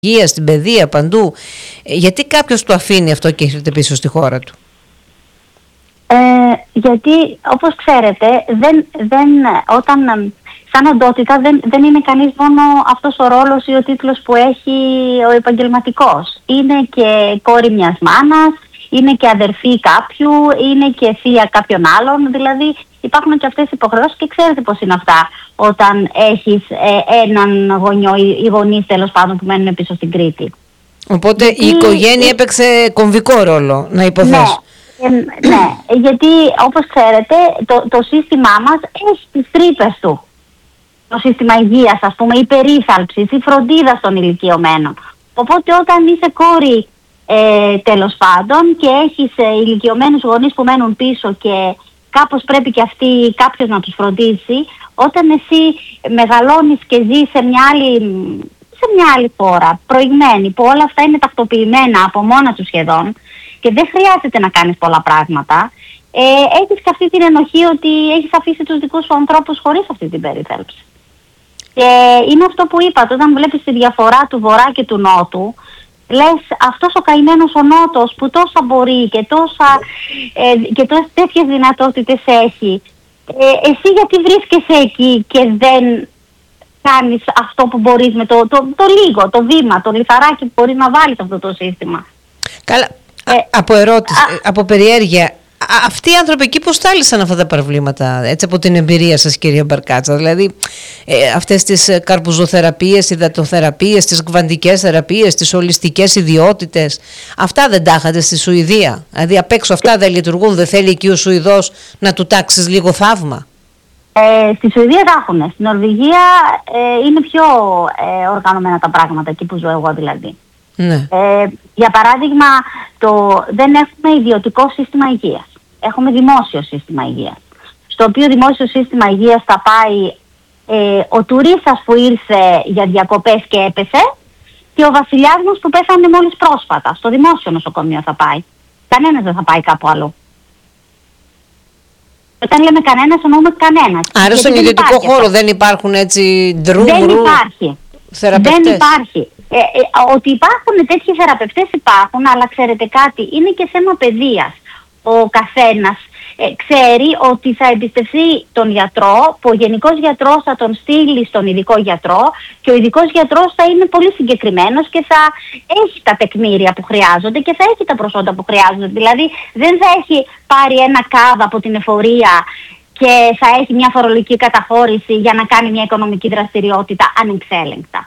υγεία, στην παιδεία, παντού. Γιατί κάποιος το αφήνει αυτό και έρχεται πίσω στη χώρα του? Γιατί, όπως ξέρετε, όταν σαν οντότητα δεν είναι κανείς μόνο αυτός ο ρόλος ή ο τίτλος που έχει ο επαγγελματικός. Είναι και κόρη μιας μάνας, είναι και αδερφή κάποιου, είναι και θεία κάποιων άλλων. Δηλαδή υπάρχουν και αυτές οι υποχρεώσεις και ξέρετε πώς είναι αυτά όταν έχεις έναν γονιό ή γονείς τέλος πάντων που μένουν πίσω στην Κρήτη. Οπότε η οικογένεια έπαιξε κομβικό ρόλο, να υποθέσω. Ναι, γιατί όπως ξέρετε το σύστημά μας έχει τις τρύπες του. Το σύστημα υγείας, ας πούμε, η περίθαλψη, η φροντίδα των ηλικιωμένων. Οπότε όταν είσαι κόρη τέλος πάντων και έχεις ηλικιωμένους γονείς που μένουν πίσω και κάπως πρέπει και αυτοί κάποιος να τους φροντίσει, όταν εσύ μεγαλώνεις και ζεις σε μια άλλη χώρα, προηγμένη, που όλα αυτά είναι τακτοποιημένα από μόνα τους σχεδόν και δεν χρειάζεται να κάνεις πολλά πράγματα, έχεις και αυτή την ενοχή ότι έχεις αφήσει τους δικούς σου ανθρώπους χωρίς αυτή την περίθαλψη. Και είναι αυτό που είπατε, όταν βλέπεις τη διαφορά του Βορρά και του Νότου, λες αυτός ο καημένος ο Νότος που τόσα μπορεί και τέτοιες δυνατότητες έχει, εσύ γιατί βρίσκεσαι εκεί και δεν κάνεις αυτό που μπορείς με το λίγο, το βήμα, το λιθαράκι που μπορείς να βάλεις αυτό το σύστημα? Καλά, από ερώτηση, από περιέργεια, αυτοί οι άνθρωποι εκεί πώς τάλισαν αυτά τα προβλήματα, έτσι, από την εμπειρία σας, κυρία Μπαρκάτσα? Δηλαδή αυτές τις καρπουζοθεραπείες, υδατοθεραπείες, τις κβαντικές θεραπείες, τις ολιστικές ιδιότητες, αυτά δεν τα είχατε στη Σουηδία? Δηλαδή απ' έξω αυτά δεν λειτουργούν? Δεν θέλει εκεί ο Σουηδός να του τάξεις λίγο θαύμα? Στη Σουηδία τα έχουν. Στην Νορβηγία είναι πιο οργανωμένα τα πράγματα, εκεί που ζω εγώ δηλαδή. Ναι. Για παράδειγμα, δεν έχουμε ιδιωτικό σύστημα υγείας. Έχουμε δημόσιο σύστημα υγείας. Στο οποίο δημόσιο σύστημα υγείας θα πάει ο τουρίστας που ήρθε για διακοπές και έπεσε και ο βασιλιάς μας που πέθανε μόλις πρόσφατα. Στο δημόσιο νοσοκομείο θα πάει. Κανένας δεν θα πάει κάπου αλλού. Όταν λέμε κανένας, εννοούμε κανένας. Άρα στον ιδιωτικό χώρο δεν υπάρχουν έτσι δεν υπάρχει. θεραπευτές? Δεν υπάρχει. Ότι υπάρχουν τέτοιοι θεραπευτές υπάρχουν, αλλά ξέρετε κάτι, είναι και θέμα παιδείας. Ο καθένας ξέρει ότι θα εμπιστευτεί τον γιατρό, που ο γενικός γιατρός θα τον στείλει στον ειδικό γιατρό και ο ειδικός γιατρός θα είναι πολύ συγκεκριμένος και θα έχει τα τεκμήρια που χρειάζονται και θα έχει τα προσόντα που χρειάζονται. Δηλαδή δεν θα έχει πάρει ένα κάδ από την εφορία και θα έχει μια φορολογική καταχώρηση για να κάνει μια οικονομική δραστηριότητα ανεξέλεγκτα.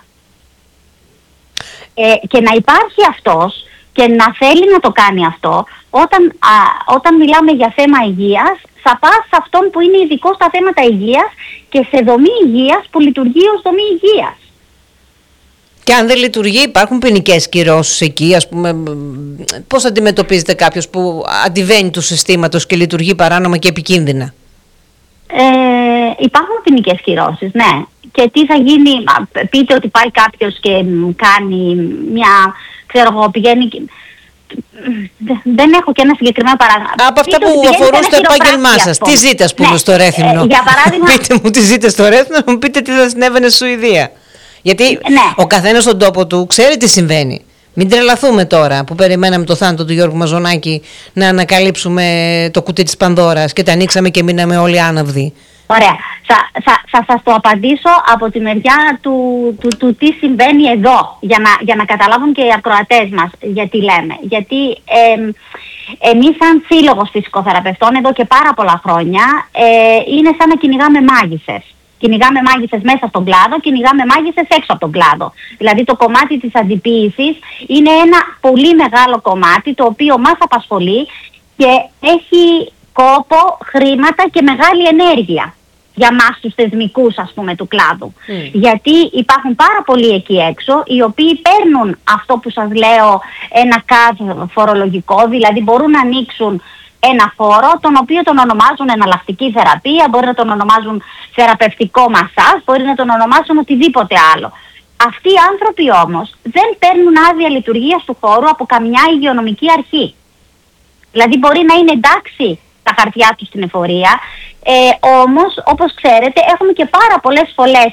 Και να υπάρχει αυτός και να θέλει να το κάνει αυτό, όταν μιλάμε για θέμα υγείας, θα πας σε αυτόν που είναι ειδικός στα θέματα υγείας και σε δομή υγείας που λειτουργεί ως δομή υγείας. Και αν δεν λειτουργεί, υπάρχουν ποινικές κυρώσεις εκεί, ας πούμε? Πώς αντιμετωπίζετε κάποιος που αντιβαίνει του συστήματος και λειτουργεί παράνομα και επικίνδυνα? Υπάρχουν ποινικές κυρώσεις, ναι. Και τι θα γίνει, πείτε ότι πάει κάποιος και κάνει πηγαίνει... Δεν έχω και ένα συγκεκριμένο παράδειγμα. Από αυτά που αφορούν στο επάγγελμά σας, τι ζείτε, ας πούμε, στο Ρέθυμνο? Για παράδειγμα... Πείτε μου τι ζείτε στο Ρέθυμνο, να μου πείτε τι θα συνέβαινε στη Σουηδία. Γιατί ο καθένας στον τόπο του ξέρει τι συμβαίνει. Μην τρελαθούμε τώρα που περιμέναμε το θάνατο του Γιώργου Μαζονάκη να ανακαλύψουμε το κουτί της Πανδώρας και τα ανοίξαμε και μείναμε όλοι άναυδοι. Ωραία. Θα σας το απαντήσω από τη μεριά του τι συμβαίνει εδώ, για να καταλάβουν και οι ακροατές μας γιατί λέμε. Γιατί εμείς σαν σύλλογος φυσικοθεραπευτών εδώ και πάρα πολλά χρόνια είναι σαν να κυνηγάμε μάγισσες. Κυνηγάμε μάγισσες μέσα στον κλάδο, κυνηγάμε μάγισσες έξω από τον κλάδο. Δηλαδή το κομμάτι της αντιποίησης είναι ένα πολύ μεγάλο κομμάτι το οποίο μας απασχολεί και έχει κόπο, χρήματα και μεγάλη ενέργεια για μας τους θεσμικούς, ας πούμε, του κλάδου. Γιατί υπάρχουν πάρα πολλοί εκεί έξω οι οποίοι παίρνουν αυτό που σας λέω, ένα κάδ φορολογικό, δηλαδή μπορούν να ανοίξουν ένα χώρο τον οποίο τον ονομάζουν εναλλακτική θεραπεία, μπορεί να τον ονομάζουν θεραπευτικό μασάζ, μπορεί να τον ονομάσουν οτιδήποτε άλλο. Αυτοί οι άνθρωποι όμως δεν παίρνουν άδεια λειτουργίας του χώρου από καμιά υγειονομική αρχή. Δηλαδή μπορεί να είναι εντάξει τα χαρτιά του στην εφορία, όμως όπως ξέρετε έχουμε και πάρα πολλές σχολές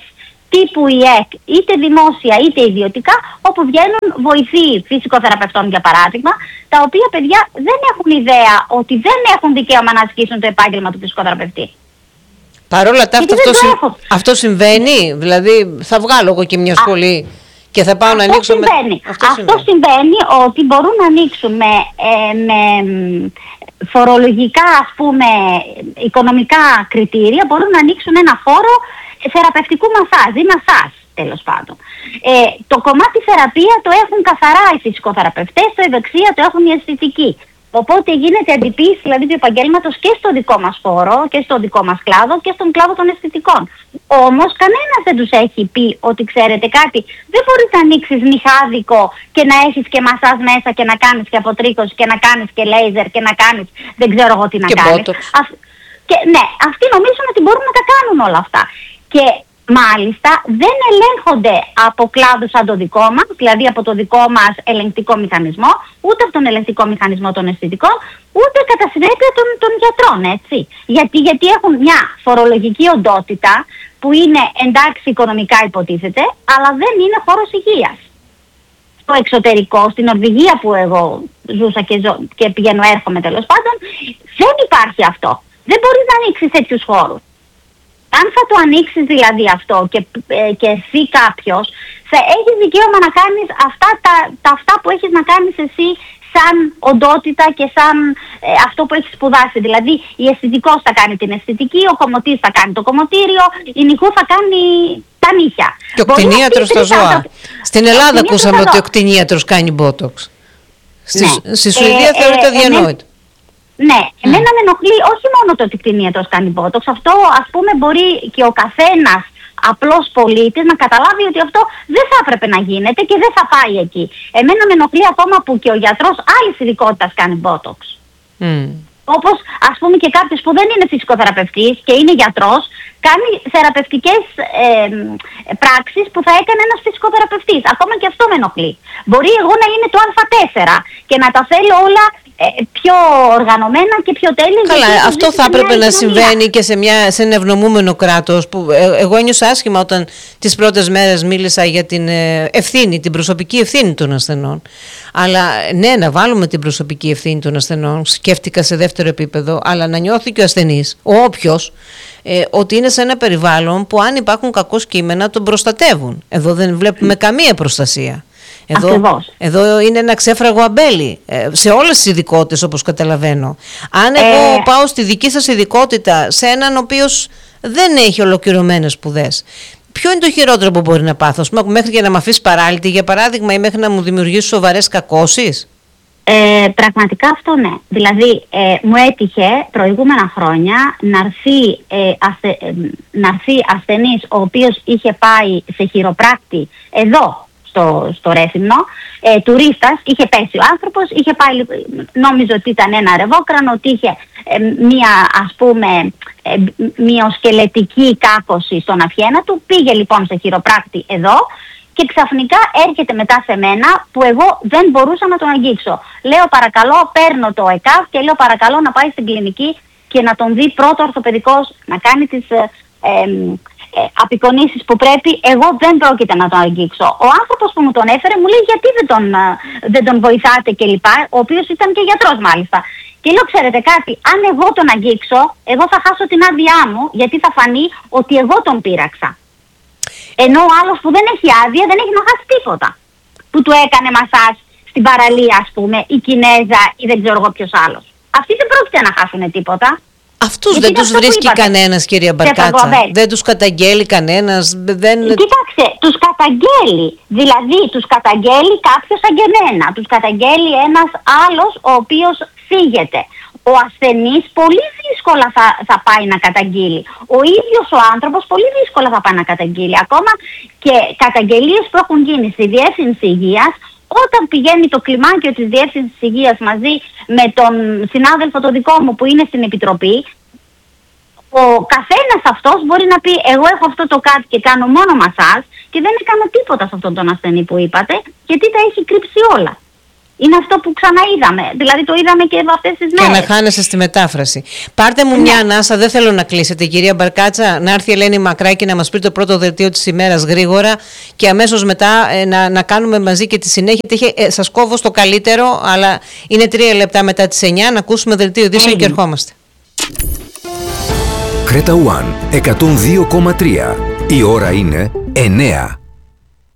τύπου ΙΕΚ, είτε δημόσια είτε ιδιωτικά, όπου βγαίνουν βοηθοί φυσικοθεραπευτών για παράδειγμα, τα οποία παιδιά δεν έχουν ιδέα ότι δεν έχουν δικαίωμα να ασκήσουν το επάγγελμα του φυσικοθεραπευτή. Παρ' όλα αυτά αυτό συμβαίνει, δηλαδή θα βγάλω εγώ και μια σχολή και θα πάω να ανοίξω Αυτό συμβαίνει ότι μπορούν να ανοίξουν με φορολογικά, ας πούμε, οικονομικά κριτήρια, μπορούν να ανοίξουν ένα χώρο θεραπευτικού μασάζ ή μασάζ, τέλος πάντων. Το κομμάτι θεραπεία το έχουν καθαρά οι φυσικοθεραπευτές, το ευεξία το έχουν οι αισθητικοί. Οπότε γίνεται αντιποίηση δηλαδή του επαγγέλματος και στο δικό μας χώρο και στο δικό μας κλάδο και στον κλάδο των αισθητικών. Όμως κανένας δεν τους έχει πει ότι ξέρετε κάτι, δεν μπορείς να ανοίξεις νυχάδικο και να έχεις και μασάζ μέσα και να κάνεις και αποτρίκωση και να κάνεις και λέιζερ και να κάνεις δεν ξέρω εγώ τι να κάνεις. Ναι, αυτοί νομίζουν ότι μπορούν να τα κάνουν όλα αυτά. Και μάλιστα δεν ελέγχονται από κλάδους σαν το δικό μας, δηλαδή από το δικό μας ελεγκτικό μηχανισμό, ούτε από τον ελεγκτικό μηχανισμό των αισθητικών, ούτε κατά συνέπεια των γιατρών, έτσι. Γιατί έχουν μια φορολογική οντότητα που είναι εντάξει οικονομικά υποτίθεται, αλλά δεν είναι χώρος υγείας. Στο εξωτερικό, στην Νορβηγία που εγώ ζούσα και πηγαίνω έρχομαι τέλος πάντων, δεν υπάρχει αυτό. Δεν μπορείς να ανοίξεις τέτοιους χώρους. Αν θα το ανοίξεις δηλαδή αυτό και εσύ κάποιος, θα έχεις δικαίωμα να κάνεις αυτά που έχεις να κάνεις εσύ σαν οντότητα και σαν αυτό που έχεις σπουδάσει. Δηλαδή η αισθητικός θα κάνει την αισθητική, ο κομμωτής θα κάνει το κομμωτήριο, η νυχού θα κάνει τα νύχια. Και ο κτηνίατρος στα ζώα. Στην Ελλάδα ακούσαμε ότι ο κτηνίατρος κάνει μπότοξ. Στη Σουηδία θεωρείται αδιανόητο. Ναι, εμένα με ενοχλεί όχι μόνο το ότι κτηνίατρος κάνει μπότοξ, αυτό ας πούμε μπορεί και ο καθένας απλός πολίτης να καταλάβει ότι αυτό δεν θα έπρεπε να γίνεται και δεν θα πάει εκεί. Εμένα με ενοχλεί ακόμα που και ο γιατρός άλλης ειδικότητας κάνει μπότοξ. Όπως ας πούμε και κάποιος που δεν είναι φυσικοθεραπευτής και είναι γιατρός, κάνει θεραπευτικές πράξεις που θα έκανε ένας φυσικοθεραπευτής. Ακόμα και αυτό με ενοχλεί. Μπορεί εγώ να είναι το Α4 και να τα θέλω όλα πιο οργανωμένα και πιο τέλεια. Καλά, αυτό θα έπρεπε να συμβαίνει και σε ένα ευνομούμενο κράτος που εγώ ένιωσα άσχημα όταν τις πρώτες μέρες μίλησα για την ευθύνη, την προσωπική ευθύνη των ασθενών. Αλλά ναι, να βάλουμε την προσωπική ευθύνη των ασθενών, σκέφτηκα σε δεύτερο επίπεδο, αλλά να νιώθει και ο ασθενής, ο όποιος, ότι είναι σε ένα περιβάλλον που αν υπάρχουν κακώς κείμενα τον προστατεύουν. Εδώ δεν βλέπουμε καμία προστασία. Εδώ είναι ένα ξέφραγο αμπέλι σε όλες τις ειδικότητες όπως καταλαβαίνω. Αν εγώ πάω στη δική σας ειδικότητα σε έναν ο οποίος δεν έχει ολοκληρωμένες σπουδές, ποιο είναι το χειρότερο που μπορεί να πάθω? Μέχρι και να με αφήσει παράλυτη για παράδειγμα ή μέχρι να μου δημιουργήσει σοβαρές κακώσεις? Πραγματικά αυτό ναι. Δηλαδή μου έτυχε προηγούμενα χρόνια να έρθει ασθενής ο οποίος είχε πάει σε χειροπράκτη εδώ στο Ρέθυμνο, τουρίστας, είχε πέσει ο άνθρωπος, είχε πάει, νόμιζε ότι ήταν ένα ρεβόκρανο, ότι είχε μία ας πούμε μυοσκελετική κάκωση στον αφιένα του, πήγε λοιπόν σε χειροπράκτη εδώ και ξαφνικά έρχεται μετά σε μένα που εγώ δεν μπορούσα να τον αγγίξω. Λέω παρακαλώ, παίρνω το ΕΚΑΒ και λέω παρακαλώ να πάει στην κλινική και να τον δει πρώτο ορθοπαιδικός, να κάνει τις απεικονίσεις που πρέπει. Εγώ δεν πρόκειται να τον αγγίξω. Ο άνθρωπος που μου τον έφερε μου λέει γιατί δεν τον βοηθάτε κλπ. Ο οποίος ήταν και γιατρός μάλιστα. Και λέω ξέρετε κάτι, αν εγώ τον αγγίξω, εγώ θα χάσω την άδειά μου γιατί θα φανεί ότι εγώ τον πείραξα. Ενώ ο άλλος που δεν έχει άδεια δεν έχει να χάσει τίποτα. Που του έκανε μασάζ στην παραλία ας πούμε, η Κινέζα ή δεν ξέρω εγώ ποιος άλλος. Αυτοί δεν πρόκειται να χάσουν τίποτα. Αυτούς δεν τους βρίσκει κανένας, κυρία Μπαρκάτσα? Δεν τους καταγγέλει κανένας? Κοίταξε, τους καταγγέλει. Δηλαδή τους καταγγέλει κάποιος σαν και εμένα. Τους καταγγέλει ένας άλλος ο οποίος φύγεται. Ο ασθενής πολύ δύσκολα θα πάει να καταγγείλει. Ο ίδιος ο άνθρωπος πολύ δύσκολα θα πάει να καταγγείλει. Ακόμα και καταγγελίες που έχουν γίνει στη Διεύθυνση Υγείας, όταν πηγαίνει το κλιμάκιο της Διεύθυνσης Υγείας μαζί με τον συνάδελφο το δικό μου που είναι στην Επιτροπή, ο καθένας αυτός μπορεί να πει εγώ έχω αυτό το κάτι και κάνω μόνο μασάζ και δεν έκανα τίποτα σε αυτόν τον ασθενή που είπατε, γιατί τα έχει κρύψει όλα. Είναι αυτό που ξαναείδαμε. Δηλαδή το είδαμε και αυτές τις μέρες. Και να χάνεσαι στη μετάφραση. Πάρτε μου μια ανάσα, δεν θέλω να κλείσετε, κυρία Μπαρκάτσα. Να έρθει η Ελένη Μακράκη να μας πει το πρώτο δελτίο της ημέρας γρήγορα και αμέσως μετά να κάνουμε μαζί και τη συνέχεια. Σας κόβω στο καλύτερο, αλλά είναι 3 λεπτά μετά τις 9 να ακούσουμε δελτίο ειδήσεων και ερχόμαστε. Creta One 102,3. Η ώρα είναι 9.